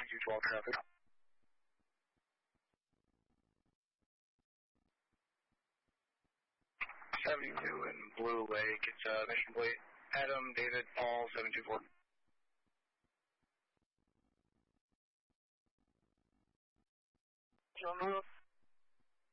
2212 traffic. 72 in Blue Lake, it's mission plate Adam David Paul 724. John Roof.